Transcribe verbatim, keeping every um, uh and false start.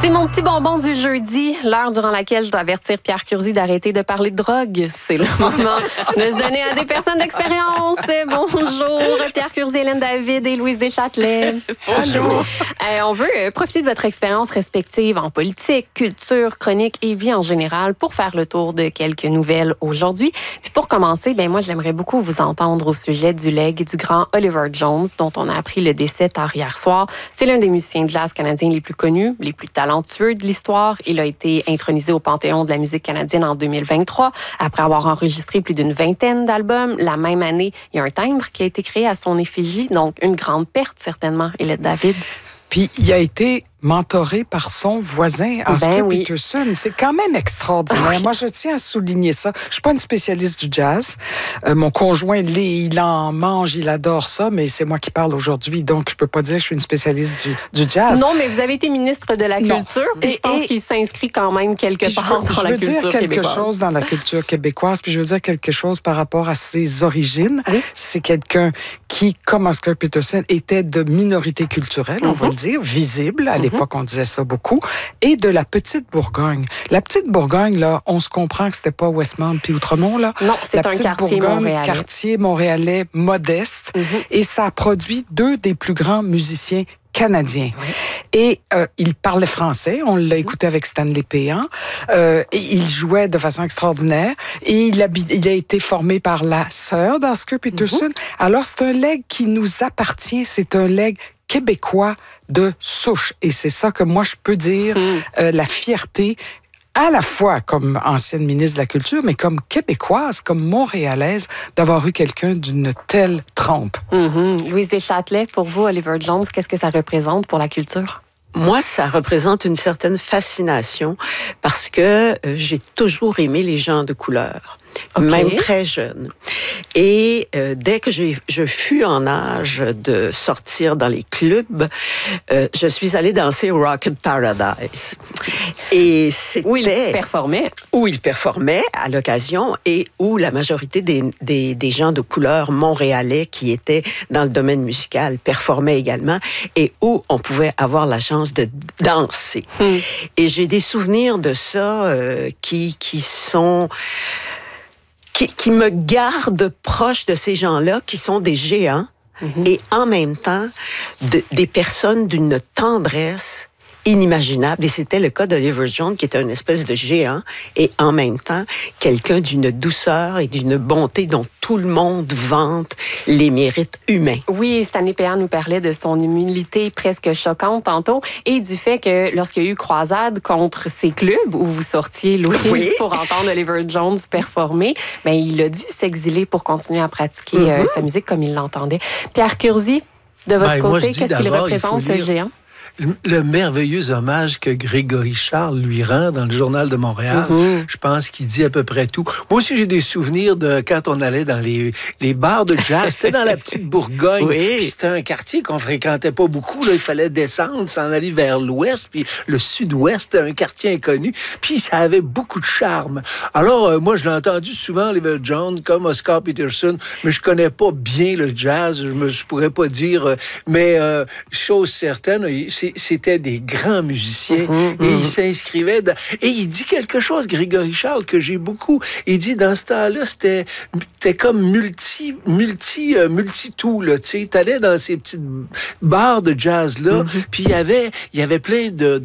C'est mon petit bonbon du jeudi, l'heure durant laquelle je dois avertir Pierre Curzi d'arrêter de parler de drogue. C'est le moment de se donner à des personnes d'expérience. Bonjour, Pierre Curzi, Hélène David et Louise Deschâtelet. Bonjour. Euh, on veut profiter de votre expérience respective en politique, culture, chronique et vie en général pour faire le tour de quelques nouvelles aujourd'hui. Puis pour commencer, ben moi, j'aimerais beaucoup vous entendre au sujet du legs du grand Oliver Jones, dont on a appris le décès tard hier soir. C'est l'un des musiciens de jazz canadiens les plus connus, les plus talentueux de l'histoire. Il a été intronisé au Panthéon de la musique canadienne en deux mille vingt-trois, après avoir enregistré plus d'une vingtaine d'albums. La même année, il y a un timbre qui a été créé à son effigie, donc une grande perte, certainement, Hélène David. Puis il a été mentoré par son voisin, Oscar ben oui. Peterson. C'est quand même extraordinaire. Oui. Moi, je tiens à souligner ça. Je suis pas une spécialiste du jazz. Euh, mon conjoint, l'est, il en mange, il adore ça, mais c'est moi qui parle aujourd'hui, donc je peux pas dire que je suis une spécialiste du, du jazz. Non, mais vous avez été ministre de la Non. Culture, puis Et- je pense et- qu'il s'inscrit quand même quelque Puis part je veux, dans je la veux culture dire quelque québécoise. chose dans la culture québécoise, puis je veux dire quelque chose par rapport à ses origines. Oui. C'est quelqu'un qui, comme Oscar Peterson, était de minorité culturelle, on Mm-hmm. va le dire, visible. À l'époque, on disait ça beaucoup. Et de la petite Bourgogne. La petite Bourgogne, là, on se comprend que c'était pas Westmount puis Outremont, là. Non, c'est La un petite quartier Bourgogne, montréalais. quartier montréalais modeste. Mm-hmm. Et ça a produit deux des plus grands musiciens canadien. Oui. Et euh, il parlait français. On l'a écouté avec Stanley Péan. Euh, et il jouait de façon extraordinaire. Et il a, il a été formé par la sœur d'Oscar Peterson. Mm-hmm. Alors, c'est un legs qui nous appartient. C'est un legs québécois de souche. Et c'est ça que moi, je peux dire, mm. euh, la fierté à la fois comme ancienne ministre de la Culture, mais comme québécoise, comme montréalaise, d'avoir eu quelqu'un d'une telle trempe. Mm-hmm. Louise Deschâtelet, pour vous, Oliver Jones, qu'est-ce que ça représente pour la culture? Moi, ça représente une certaine fascination parce que euh, j'ai toujours aimé les gens de couleur. Okay. Même très jeune. Et euh, dès que j'ai, je fus en âge de sortir dans les clubs, euh, je suis allée danser au Rocket Paradise. Et c'était... Où il performait. Où il performait à l'occasion et où la majorité des, des, des gens de couleur montréalais qui étaient dans le domaine musical performaient également et où on pouvait avoir la chance de danser. Hmm. Et j'ai des souvenirs de ça euh, qui, qui sont... Qui, qui me garde proche de ces gens-là qui sont des géants mm-hmm. et en même temps de, des personnes d'une tendresse inimaginable. Et c'était le cas d'Oliver Jones qui était une espèce de géant et en même temps quelqu'un d'une douceur et d'une bonté dont tout le monde vante les mérites humains. Oui, Stanley Péan nous parlait de son humilité presque choquante tantôt et du fait que lorsqu'il y a eu croisade contre ces clubs où vous sortiez, Louise, oui. pour entendre Oliver Jones performer, ben, il a dû s'exiler pour continuer à pratiquer mm-hmm. euh, sa musique comme il l'entendait. Pierre Curzi, de votre ben, côté, moi, qu'est-ce qu'il représente, ce dire... géant? Le merveilleux hommage que Grégory Charles lui rend dans le Journal de Montréal, mm-hmm. je pense qu'il dit à peu près tout. Moi aussi, j'ai des souvenirs de quand on allait dans les, les bars de jazz. C'était dans la petite Bourgogne. Oui. Puis c'était un quartier qu'on fréquentait pas beaucoup. Là. Il fallait descendre, s'en aller vers l'ouest. Puis le sud-ouest, un quartier inconnu. Puis ça avait beaucoup de charme. Alors, euh, moi, je l'ai entendu souvent, Oliver Jones, comme Oscar Peterson, mais je connais pas bien le jazz. Je me je pourrais pas dire. Euh, mais euh, chose certaine, c'était des grands musiciens mm-hmm. et il s'inscrivait dans... Et il dit quelque chose, Grégory Charles, que j'ai beaucoup. Il dit, dans ce temps-là, c'était, c'était comme multi, multi, euh, multi-tout, là, tu sais. T'allais dans ces petites bars de jazz-là, mm-hmm. puis il y avait, il y avait plein de